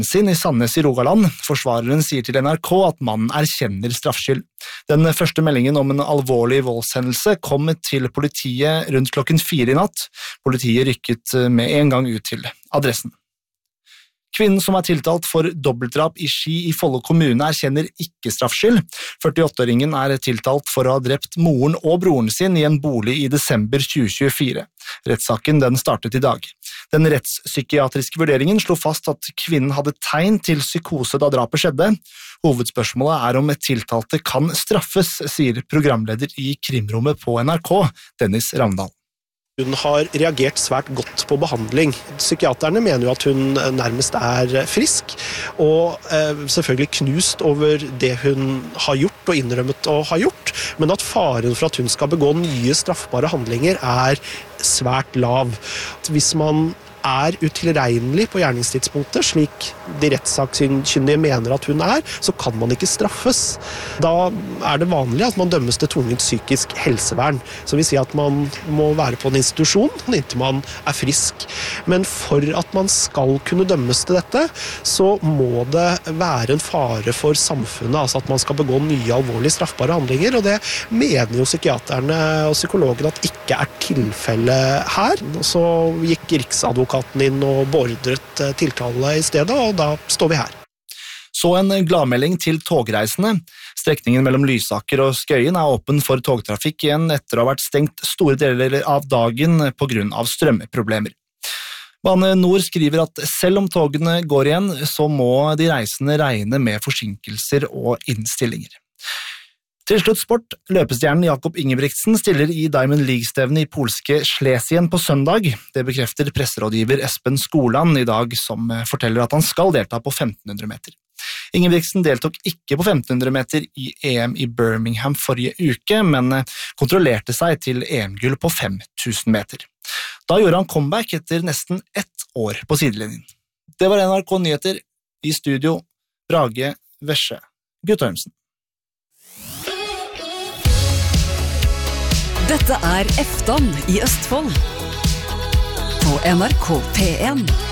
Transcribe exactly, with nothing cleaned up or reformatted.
sin i Sandnes i Rogaland. Forsvareren sier til N R K at mannen erkjenner straffskyld. Den første meldingen om en alvorlig voldshendelse kom til politiet rundt klokken fire i natt. Politiet rykket med en gang ut til adressen. Kvinnen som er tiltalt for dobbeltdrap i Ski i Follo kommune erkjenner ikke straffskyld. førtiåtte-åringen er tiltalt for å ha drept moren og broren sin i en bolig i desember tjue tjuefire. Rettssaken den startet i dag. Den rettspsykiatriske vurderingen slo fast at kvinnen hadde tegn til psykose da drapet skjedde. Hovedspørsmålet er om tiltalte kan straffes, sier programleder i Krimrommet på N R K, Dennis Ravndal. Hun har reagert svært godt på behandling. Psykiaterne mener jo at hun nærmest er frisk, og eh, selvfølgelig knust over det hun har gjort og innrømmet å ha gjort, men at faren for at hun skal begå nye straffbare handlinger er svært lav. Hvis man er utilregnelig på gjerningstidspunktet, slik de rettssakkyndige mener at hun er, så kan man ikke straffes. Da er det vanlig at man dømmes til tvungent psykisk helsevern, som vil si at man må være på en institusjon inntil man er frisk. Men for at man skal kunne dømmes til dette, så må det være en fare for samfunnet, altså at man skal begå nye alvorlige straffbare handlinger, og det mener jo psykiaterne og psykologene at ikke er tilfellet her. Og så gikk Riksadvokaten inn og beordret tiltale i stedet, og da står vi her. Så en gladmelding til togreisende. Strekningen mellom Lysaker og Skøyen er åpen for togtrafikk igjen etter å ha vært stengt store deler av dagen på grunn av strømproblemer. Bane Nor skriver at selv om togene går igjen, så må de reisende regne med forsinkelser og innstillinger. Til slutt sport. Løpestjernen Jakob Ingebrigtsen stiller i Diamond League-stevne i polske Schlesien på søndag. Det bekrefter presserådgiver Espen Skoland i dag, som forteller at han skal delta på femten hundre meter. Ingebrigtsen deltok ikke på femten hundre meter i E M i Birmingham forrige uke, men kontrollerte seg til E M-gull på fem tusen meter. Da gjorde han comeback etter nesten ett år på sidelinjen. Det var N R K Nyheter. I studio, Brage Vesje Guttormsen. Dette er Eftan i Østfold på N R K P en.